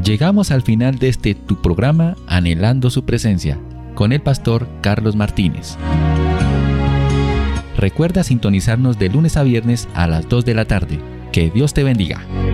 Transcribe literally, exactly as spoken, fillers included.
Llegamos al final de este tu programa Anhelando su presencia, con el pastor Carlos Martínez. Recuerda sintonizarnos de lunes a viernes a las dos de la tarde. Que Dios te bendiga.